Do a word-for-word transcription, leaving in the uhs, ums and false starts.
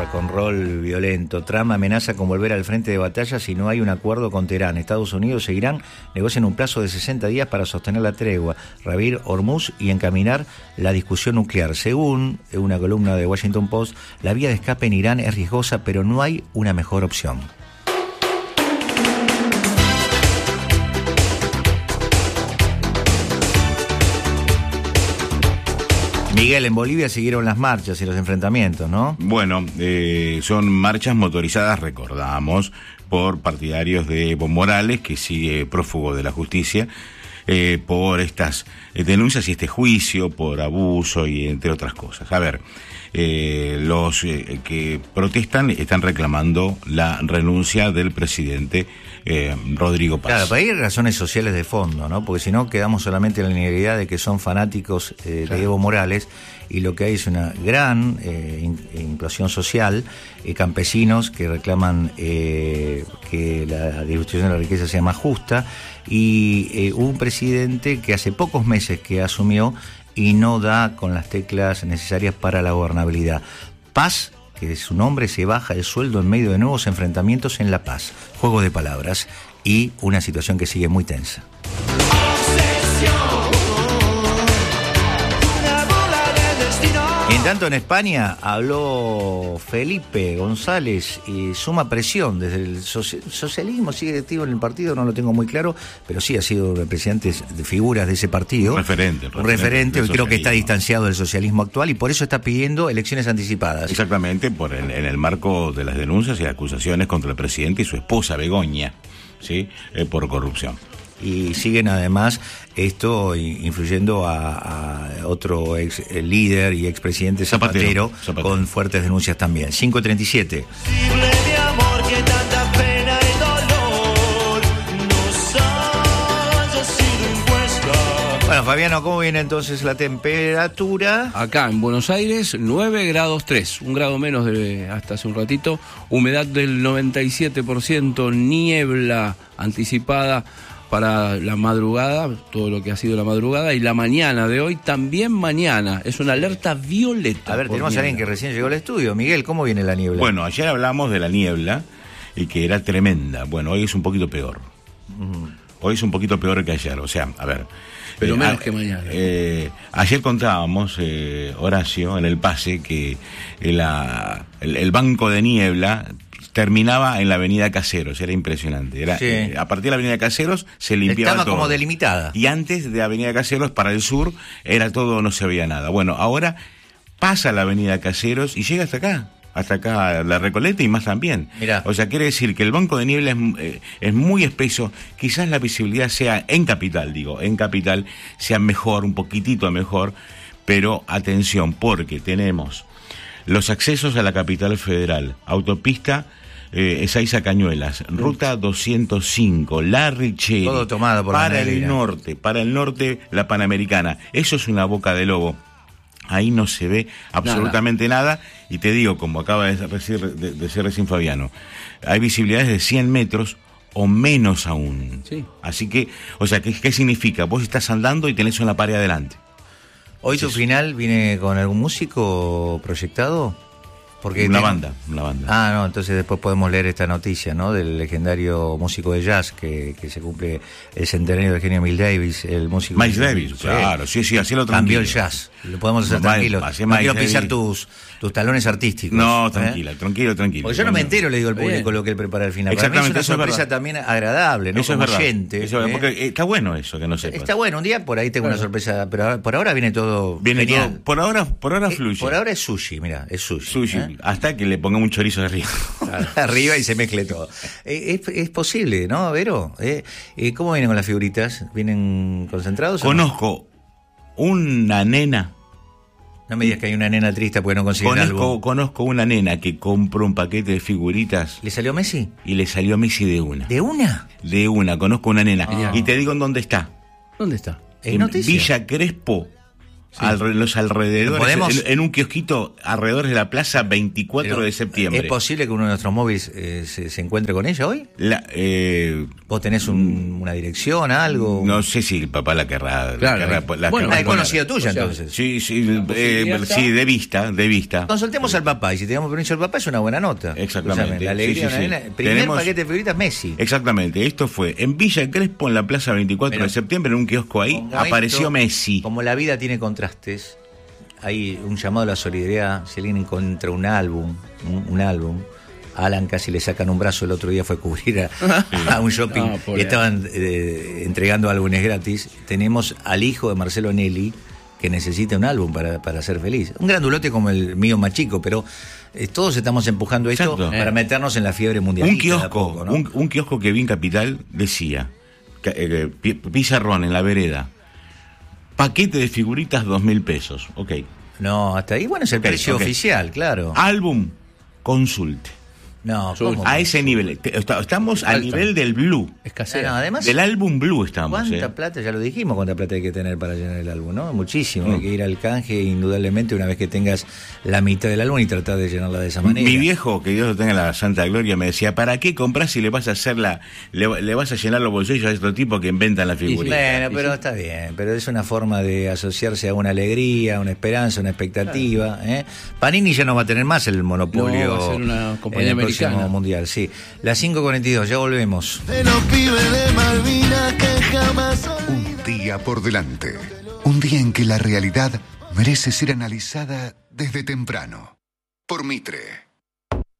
rock and roll violento. Trump amenaza con volver al frente de batalla si no hay un acuerdo con Teherán. Estados Unidos e Irán negocian un plazo de sesenta días para sostener la tregua, reabrir Hormuz y encaminar la discusión nuclear. Según una columna de Washington Post, la vía de escape en Irán es riesgosa, pero no hay una mejor opción. Miguel, en Bolivia siguieron las marchas y los enfrentamientos, ¿no? Bueno, eh, son marchas motorizadas, recordamos, por partidarios de Evo Morales, que sigue prófugo de la justicia, eh, por estas denuncias y este juicio por abuso y entre otras cosas. A ver, eh, los eh, que protestan están reclamando la renuncia del presidente eh, Rodrigo Paz. Claro, pero hay razones sociales de fondo, ¿no? Porque si no quedamos solamente en la linealidad de que son fanáticos eh, claro. de Evo Morales, y lo que hay es una gran eh, implosión social, eh, campesinos que reclaman eh, que la distribución de la riqueza sea más justa, y eh, un presidente que hace pocos meses que asumió y no da con las teclas necesarias para la gobernabilidad. Paz, que de su nombre se baja el sueldo en medio de nuevos enfrentamientos en La Paz, juego de palabras y una situación que sigue muy tensa. En tanto, en España habló Felipe González y suma presión desde el socialismo, sigue activo en el partido, no lo tengo muy claro, pero sí ha sido presidente de figuras de ese partido. Un referente. Un referente, y creo que está distanciado del socialismo actual y por eso está pidiendo elecciones anticipadas. Exactamente, por el, en el marco de las denuncias y acusaciones contra el presidente y su esposa Begoña, ¿sí? Eh, por corrupción. Y siguen además esto influyendo a, a otro ex líder y expresidente Zapatero, Zapatero, Zapatero, con fuertes denuncias también. cinco treinta y siete. Bueno, Fabiano, ¿cómo viene entonces la temperatura? Acá en Buenos Aires, nueve grados tres, un grado menos de hasta hace un ratito, humedad del noventa y siete por ciento, niebla anticipada para la madrugada, todo lo que ha sido la madrugada, y la mañana de hoy, también mañana, es una alerta violeta. A ver, tenemos niebla. A alguien que recién llegó al estudio. Miguel, ¿cómo viene la niebla? Bueno, ayer hablamos de la niebla y que era tremenda. Bueno, hoy es un poquito peor. Uh-huh. Hoy es un poquito peor que ayer, o sea, a ver... Pero eh, menos a, que mañana. Eh, ayer contábamos, eh, Horacio, en el pase, que la, el, el banco de niebla terminaba en la avenida Caseros, era impresionante. Era, sí. eh, a partir de la avenida Caseros se limpiaba Estaba todo. como delimitada. Y antes de avenida Caseros, para el sur, era todo, no se veía nada. Bueno, ahora pasa la avenida Caseros y llega hasta acá. Hasta acá la Recoleta y más también. Mirá. O sea, quiere decir que el banco de niebla es, eh, es muy espeso. Quizás la visibilidad sea en capital, digo, en capital sea mejor, un poquitito mejor, pero atención, porque tenemos los accesos a la capital federal, autopista eh, Ezeiza Cañuelas, ruta doscientos cinco, La Richeri, todo tomado por para la el neblina. norte, para el norte la Panamericana. Eso es una boca de lobo. Ahí no se ve absolutamente nada. nada, y te digo, como acaba de decir, de, de decir recién Fabiano, hay visibilidades de cien metros o menos aún. Sí. Así que, o sea, ¿qué, qué significa? Vos estás andando y tenés una pared adelante. ¿Hoy tu final viene con algún músico proyectado? Porque una tengo... banda, una banda. Ah, no, entonces después podemos leer esta noticia, ¿no? Del legendario músico de jazz que, que se cumple el centenario de genio Miles Davis, el músico. Miles Davis, sí. Claro, sí, sí, así lo tranquilo. Cambió el jazz, lo podemos hacer no, tranquilo. No quiero pisar Davis. tus tus talones artísticos. No, tranquila, ¿eh? tranquilo, tranquilo. Porque yo no me entero, le digo al público Bien. lo que él prepara al final. Exactamente, para mí es una eso sorpresa es también agradable, ¿no? Eso Como es verdad. oyente. Eso es, ¿eh? porque está bueno eso, que no sepas. Está bueno, un día por ahí tengo claro. una sorpresa, pero por ahora viene todo viene genial. Todo, por ahora, por ahora fluye. Eh, por ahora es sushi, mira, es sushi. Sushi, ¿eh? hasta que le pongamos un chorizo de arriba. Arriba y se mezcle todo. Eh, es, es posible, ¿no, Vero? Eh, eh, ¿Cómo vienen con las figuritas? ¿Vienen concentrados? Conozco no? una nena. No me digas que hay una nena triste porque no consigue conozco, algo. Conozco una nena que compró un paquete de figuritas. ¿Le salió Messi? Y le salió Messi de una. ¿De una? De una, conozco una nena. Ah. Y te digo en dónde está. ¿Dónde está? ¿Es en noticia? Villa Crespo, Al, los alrededores, ¿Podemos? en, en un kiosquito alrededor de la plaza veinticuatro Pero, de septiembre. ¿Es posible que uno de nuestros móviles eh, se, se encuentre con ella hoy? La, eh, ¿Vos tenés un, una dirección, algo? no sé si el papá la querrá. Claro, la querrá, la bueno, Ah, querrá es poner. conocida tuya, O sea, entonces. Sí, sí, eh, posibilidad sí, de vista, de vista. Consultemos al papá, y si tenemos permiso del papá es una buena nota. Exactamente. Escúchame, la alegría, Sí, sí, sí. una nena- primer Tenemos- paquete de figuritas Messi. Exactamente, esto fue en Villa Crespo, en la plaza veinticuatro Pero- de septiembre, en un kiosco ahí, Como apareció esto, Messi. Como la vida tiene contrastes, hay un llamado a la solidaridad. Si alguien encuentra un álbum, un, un álbum, a Alan casi le sacan un brazo. El otro día fue a cubrir a, a un shopping No, pobre y estaban eh, entregando álbumes gratis. Tenemos al hijo de Marcelo Nelly que necesita un álbum para, para ser feliz. Un grandulote como el mío más chico, pero eh, todos estamos empujando esto Exacto. para Eh. meternos en la fiebre mundial. Un kiosco, un, un kiosco que vi en Capital decía, ca- eh, pi- pizarrón en la vereda, paquete de figuritas dos mil pesos, ok. No, hasta ahí, bueno, es el Ok, precio ok. oficial, claro. Álbum, consulte. No, Consulte. ¿cómo? A ese nivel, Te- está- estamos al Alta. nivel del Blue, Escasea. No, no, además, del álbum Blue estamos. ¿cuánta eh. plata? Ya lo dijimos, cuánta plata hay que tener para llenar el álbum, ¿no? Muchísimo. Mm. Hay que ir al canje, indudablemente, una vez que tengas la mitad del álbum y tratar de llenarla de esa manera. Mi viejo, que Dios lo tenga en la santa gloria, me decía, ¿para qué compras si le vas a hacer la, le, le vas a llenar los bolsillos a estos tipos que inventan la figurita? Bueno, pero está bien, pero es una forma de asociarse a una alegría, una esperanza, una expectativa. ¿eh? Panini ya no va a tener más el monopolio No, va a ser una compañía en el próximo americana. mundial, sí. Las cinco cuarenta y dos, ya volvemos. De los pibes de Malvinas que jamás olvidé. Un día por delante. Un día en que la realidad merece ser analizada desde temprano. Por Mitre.